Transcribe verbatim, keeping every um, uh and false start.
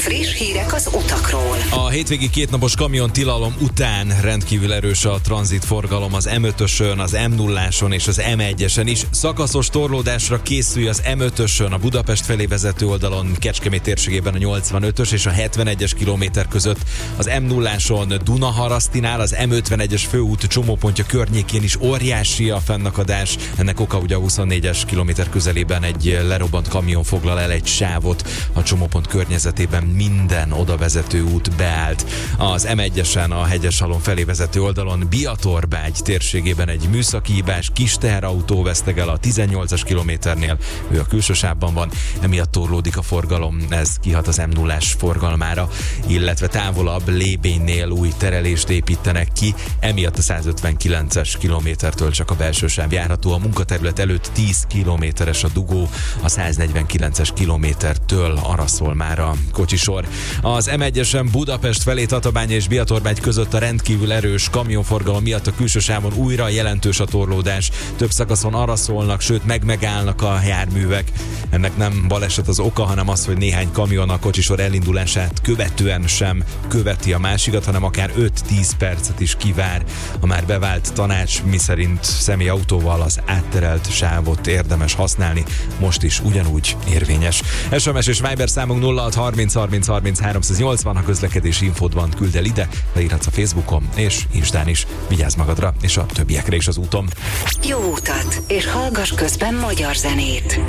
Friss hírek az utakról. A hétvégi kétnapos kamion tilalom után rendkívül erős a tranzitforgalom az em ötösön, az em nulláson és az em egyesen is. Szakaszos torlódásra készülj az em ötösön, a Budapest felé vezető oldalon, Kecskemét térségében a nyolcvanötös és a hetvenegyes kilométer között, az em nulláson Dunaharasztinál, az em ötvenegyes főút csomópontja környékén is óriási a fennakadás. Ennek oka ugye a huszonnégyes kilométer közelében egy lerobbant kamion foglal el egy sávot, a csomópont környezetében minden odavezető út beállt. Az em egyesen a Hegyesalon felé vezető oldalon, Biatorbágy térségében egy műszaki hibás kis teherautó veszteg el a tizennyolcas kilométernél, ő a külső sávban van, emiatt torlódik a forgalom, ez kihat az em nullás forgalmára, illetve távolabb Lébénynél új terelést építenek ki, emiatt a százötvenkilences kilométertől csak a belső sáv járható, a munkaterület előtt tíz kilométeres a dugó, a száznegyvenkilences kilométertől araszol már a kocsisor. Az em egyesen Budapest felé Tatabánya és Biatorbágy között a rendkívül erős kamionforgalom miatt a külső sávon újra jelentős a torlódás. Több szakaszon araszolnak, sőt meg-megállnak a járművek. Ennek nem baleset az oka, hanem az, hogy néhány kamion a kocsisor elindulását követően sem követi a másikat, hanem akár öt-tíz percet is kivár. A már bevált tanács, miszerint személyautóval az átterelt sávot érdemes használni, most is ugyanúgy érvényes. es em es és Viber számunk nulla hat harminc harminc harminc háromszáznyolcvan, ha közlekedési infód van, küld el ide, leírhatsz a Facebookon és Instán is. Vigyázz magadra és a többiekre is az úton. Jó utat, és hallgass közben magyar zenét.